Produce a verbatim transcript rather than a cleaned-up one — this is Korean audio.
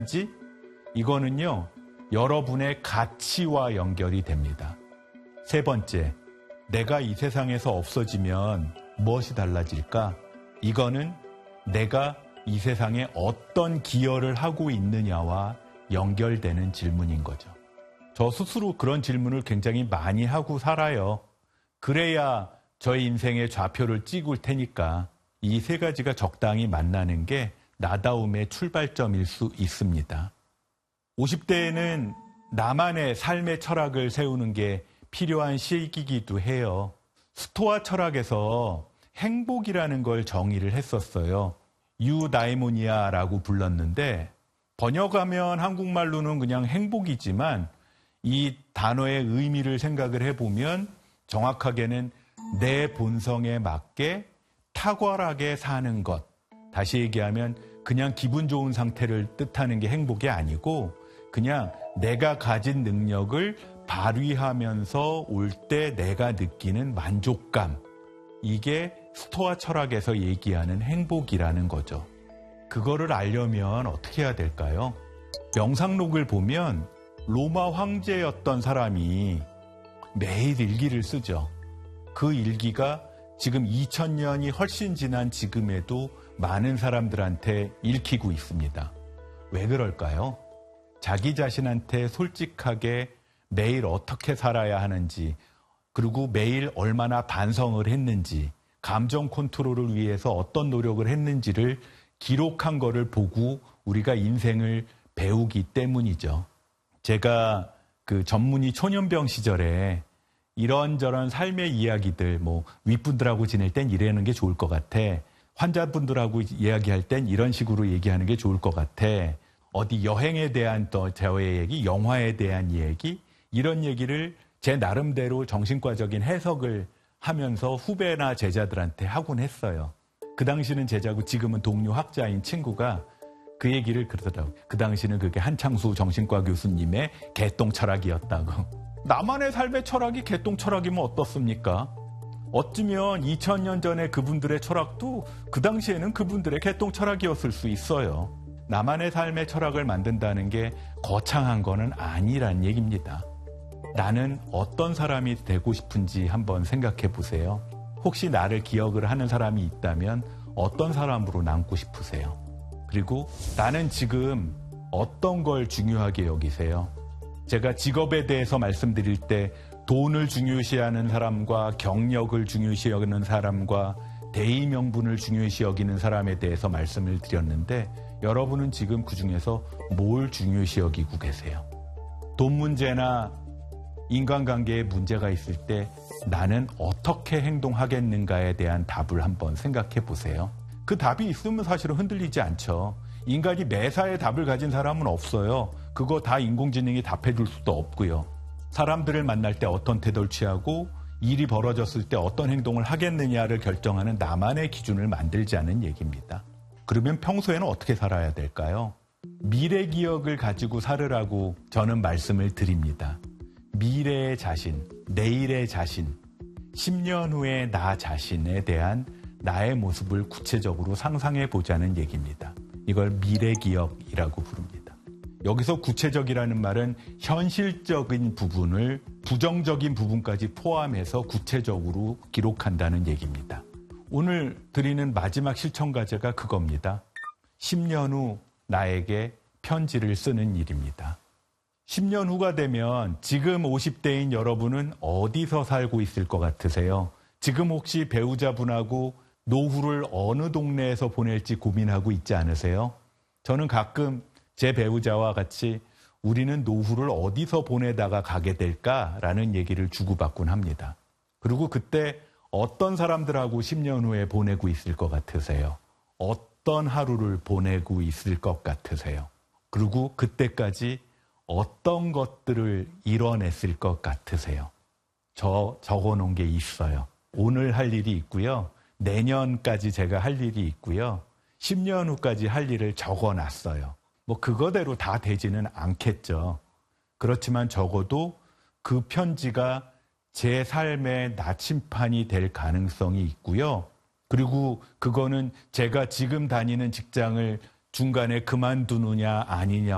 지 이거는요, 여러분의 가치와 연결이 됩니다. 세 번째, 내가 이 세상에서 없어지면 무엇이 달라질까? 이거는 내가 이 세상에 어떤 기여를 하고 있느냐와 연결되는 질문인 거죠. 저 스스로 그런 질문을 굉장히 많이 하고 살아요. 그래야 저의 인생의 좌표를 찍을 테니까 이 세 가지가 적당히 만나는 게 나다움의 출발점일 수 있습니다. 오십 대에는 나만의 삶의 철학을 세우는 게 필요한 시기이기도 해요. 스토아 철학에서 행복이라는 걸 정의를 했었어요. 유다이모니아라고 불렀는데 번역하면 한국말로는 그냥 행복이지만 이 단어의 의미를 생각을 해보면 정확하게는 내 본성에 맞게 탁월하게 사는 것. 다시 얘기하면 그냥 기분 좋은 상태를 뜻하는 게 행복이 아니고 그냥 내가 가진 능력을 발휘하면서 올 때 내가 느끼는 만족감. 이게 스토아 철학에서 얘기하는 행복이라는 거죠. 그거를 알려면 어떻게 해야 될까요? 명상록을 보면 로마 황제였던 사람이 매일 일기를 쓰죠. 그 일기가 지금 이천 년이 훨씬 지난 지금에도 많은 사람들한테 읽히고 있습니다. 왜 그럴까요? 자기 자신한테 솔직하게 매일 어떻게 살아야 하는지, 그리고 매일 얼마나 반성을 했는지, 감정 컨트롤을 위해서 어떤 노력을 했는지를 기록한 거를 보고 우리가 인생을 배우기 때문이죠. 제가 그 전문의 초년병 시절에 이런저런 삶의 이야기들, 뭐 윗분들하고 지낼 땐 이러는 게 좋을 것 같아. 환자분들하고 이야기할 땐 이런 식으로 얘기하는 게 좋을 것 같아. 어디 여행에 대한 또 저의 얘기, 영화에 대한 얘기, 이런 얘기를 제 나름대로 정신과적인 해석을 하면서 후배나 제자들한테 하곤 했어요. 그 당시는 제자고 지금은 동료 학자인 친구가 그 얘기를 그러더라고요. 그 당시는 그게 한창수 정신과 교수님의 개똥 철학이었다고. 나만의 삶의 철학이 개똥 철학이면 어떻습니까? 어쩌면 이천 년 전에 그분들의 철학도 그 당시에는 그분들의 개똥 철학이었을 수 있어요. 나만의 삶의 철학을 만든다는 게 거창한 거는 아니란 얘기입니다. 나는 어떤 사람이 되고 싶은지 한번 생각해 보세요. 혹시 나를 기억을 하는 사람이 있다면 어떤 사람으로 남고 싶으세요? 그리고 나는 지금 어떤 걸 중요하게 여기세요? 제가 직업에 대해서 말씀드릴 때 돈을 중요시하는 사람과 경력을 중요시 여기는 사람과 대의 명분을 중요시 여기는 사람에 대해서 말씀을 드렸는데 여러분은 지금 그중에서 뭘 중요시 여기고 계세요? 돈 문제나 인간관계에 문제가 있을 때 나는 어떻게 행동하겠는가에 대한 답을 한번 생각해 보세요. 그 답이 있으면 사실은 흔들리지 않죠. 인간이 매사에 답을 가진 사람은 없어요. 그거 다 인공지능이 답해 줄 수도 없고요. 사람들을 만날 때 어떤 태도를 취하고 일이 벌어졌을 때 어떤 행동을 하겠느냐를 결정하는 나만의 기준을 만들자는 얘기입니다. 그러면 평소에는 어떻게 살아야 될까요? 미래 기억을 가지고 살으라고 저는 말씀을 드립니다. 미래의 자신, 내일의 자신, 십 년 후의 나 자신에 대한 나의 모습을 구체적으로 상상해 보자는 얘기입니다. 이걸 미래 기억이라고 부릅니다. 여기서 구체적이라는 말은 현실적인 부분을 부정적인 부분까지 포함해서 구체적으로 기록한다는 얘기입니다. 오늘 드리는 마지막 실천 과제가 그겁니다. 십 년 후 나에게 편지를 쓰는 일입니다. 십 년 후가 되면 지금 오십 대인 여러분은 어디서 살고 있을 것 같으세요? 지금 혹시 배우자분하고 노후를 어느 동네에서 보낼지 고민하고 있지 않으세요? 저는 가끔 제 배우자와 같이 우리는 노후를 어디서 보내다가 가게 될까라는 얘기를 주고받곤 합니다. 그리고 그때 어떤 사람들하고 십 년 후에 보내고 있을 것 같으세요? 어떤 하루를 보내고 있을 것 같으세요? 그리고 그때까지 어떤 것들을 이뤄냈을 것 같으세요? 저 적어놓은 게 있어요. 오늘 할 일이 있고요. 내년까지 제가 할 일이 있고요. 십 년 후까지 할 일을 적어놨어요. 뭐 그거대로 다 되지는 않겠죠. 그렇지만 적어도 그 편지가 제 삶의 나침판이 될 가능성이 있고요. 그리고 그거는 제가 지금 다니는 직장을 중간에 그만두느냐 아니냐